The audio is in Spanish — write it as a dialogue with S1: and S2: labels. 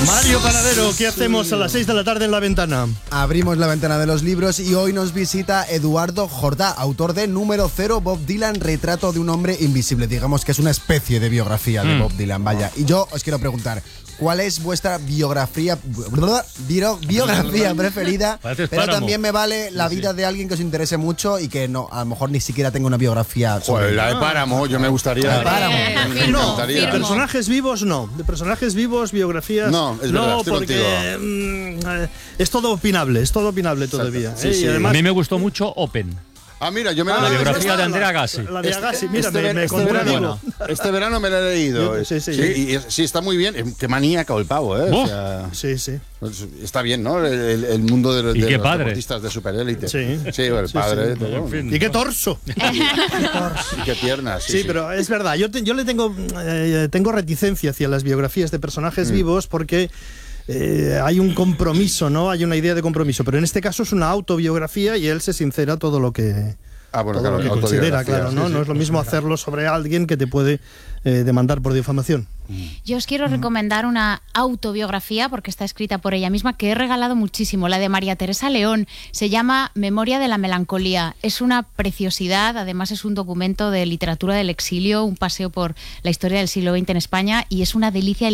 S1: Mario Panadero, ¿qué hacemos a las 6 de la tarde en La Ventana?
S2: Abrimos la ventana de los libros y hoy nos visita Eduardo Jordá, autor de Número 0, Bob Dylan, retrato de un hombre invisible. Digamos que es una especie de biografía de Bob Dylan, vaya. Y yo os quiero preguntar, ¿cuál es vuestra biografía preferida? Pero también me vale la vida de alguien que os interese mucho y que no, a lo mejor ni siquiera tenga una biografía.
S3: Pues la de Páramo, yo me gustaría.
S2: La de Páramo.
S1: No, de personajes vivos no. De personajes vivos, biografías.
S3: No, es verdad,
S1: no,
S3: estoy
S1: porque es todo opinable todavía.
S3: Sí, sí.
S1: Y además,
S4: a mí me gustó mucho Open.
S3: Ah, mira, yo me
S4: La
S3: la
S4: biografía de Andrea Agassi.
S1: La de Agassi, mira, me conté un amigo.
S3: Este verano me la he leído.
S1: Sí.
S3: Sí, está muy bien. Qué maníaco el pavo, ¿eh? O sea,
S1: Sí.
S3: pues está bien, ¿no? El mundo de los deportistas de superélite.
S1: Sí,
S3: el padre.
S1: Sí. En fin. Y qué torso.
S3: Y qué piernas.
S1: Sí, pero es verdad. Yo le tengo reticencia hacia las biografías de personajes vivos porque hay un compromiso, ¿no? Hay una idea de compromiso. Pero en este caso es una autobiografía y él se sincera todo lo que...
S3: Claro,
S1: que considera, claro, ¿no?
S3: Sí.
S1: No es lo mismo hacerlo sobre alguien que te puede demandar por difamación.
S5: Yo os quiero recomendar una autobiografía, porque está escrita por ella misma, que he regalado muchísimo, la de María Teresa León. Se llama Memoria de la melancolía. Es una preciosidad, además es un documento de literatura del exilio, un paseo por la historia del siglo XX en España, y es una delicia.